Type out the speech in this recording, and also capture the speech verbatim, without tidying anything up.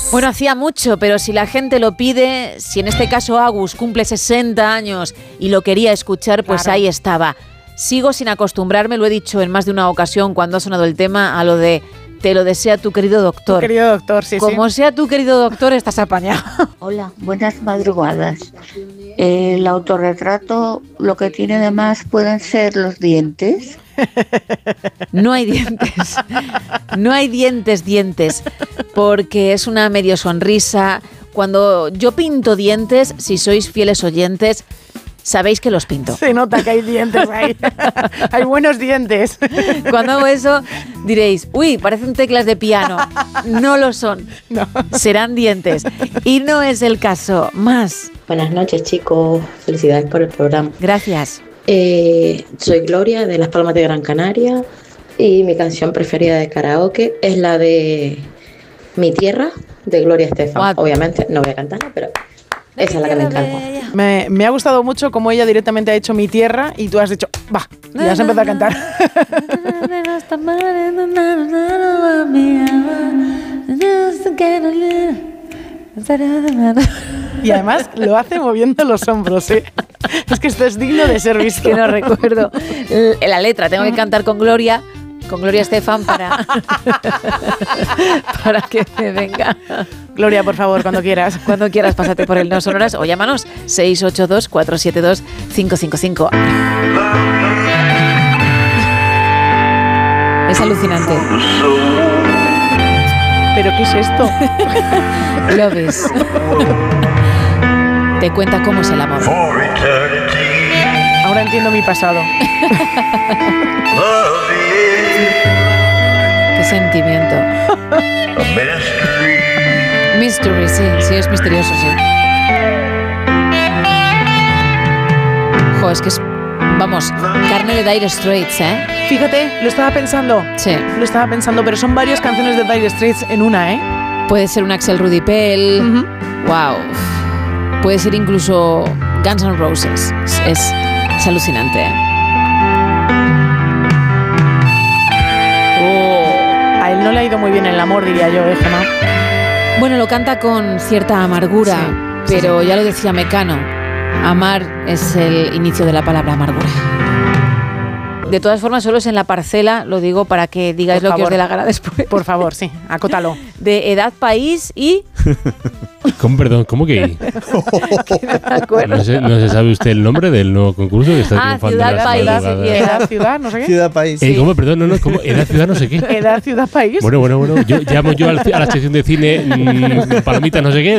Bueno, hacía mucho, pero si la gente lo pide, si en este caso Agus cumple sesenta años y lo quería escuchar, pues claro, ahí estaba. Sigo sin acostumbrarme, lo he dicho en más de una ocasión cuando ha sonado el tema, a lo de te lo desea tu querido doctor. Tu querido doctor, sí, Como sí. sea tu querido doctor, estás apañado. Hola, buenas madrugadas. El autorretrato, lo que tiene de más pueden ser los dientes. No hay dientes, no hay dientes, dientes, porque es una medio sonrisa. Cuando yo pinto dientes, si sois fieles oyentes, sabéis que los pinto. Se nota que hay dientes ahí. Hay buenos dientes. Cuando hago eso, diréis, uy, parecen teclas de piano. No lo son. No. Serán dientes. Y no es el caso. Más. Buenas noches, chicos. Felicidades por el programa. Gracias. Eh, soy Gloria, de Las Palmas de Gran Canaria, y mi canción preferida de karaoke es la de Mi Tierra, de Gloria Estefan. What? Obviamente no voy a cantarla, pero esa es la que me encanta. Me, me ha gustado mucho cómo ella directamente ha hecho Mi Tierra y tú has dicho, va, y has empezado a cantar. Y además lo hace moviendo los hombros, ¿eh? Es que esto es digno de ser visto. Es que no recuerdo la letra, tengo que cantar con Gloria, con Gloria Estefan para, para que me venga. Gloria, por favor, cuando quieras. Cuando quieras, pásate por el No Sonoras o llámanos seis ocho dos, cuatro siete dos, cinco cinco cinco. Es alucinante. ¿Pero qué es esto? Lo ves. Te cuenta cómo es el amor. Ahora entiendo mi pasado. Qué sentimiento. Mystery, sí, sí, es misterioso, sí. Jo, es que es, vamos, carne de Dire Straits, ¿eh? Fíjate, lo estaba pensando. Sí. Lo estaba pensando, pero son varias canciones de Dire Straits en una, ¿eh? Puede ser un Axel Rudy Pell. Uh-huh. Wow. Puede ser incluso Guns N' Roses. Es, es, es alucinante, ¿eh? Oh. A él no le ha ido muy bien el amor, diría yo, ¿eh, Gemma? Bueno, lo canta con cierta amargura, sí, pero sí, sí. Ya lo decía Mecano, amar es el inicio de la palabra amargura. De todas formas, solo es en la parcela, lo digo para que digáis lo que os dé la gana después. Por favor, sí, acótalo. De edad, país y... ¿Cómo, perdón, ¿cómo que? no, no, sé, ¿No se sabe usted el nombre del nuevo concurso que está ah, triunfando? Ciudad, país, y edad, ciudad, no sé qué. Ciudad, país. Eh, ¿Cómo, perdón? No, no, ¿cómo? Edad, ciudad, no sé qué. Edad, ciudad, país. Bueno, bueno, bueno. Yo llamo yo a la sección de cine, mmm, palomita, no sé qué.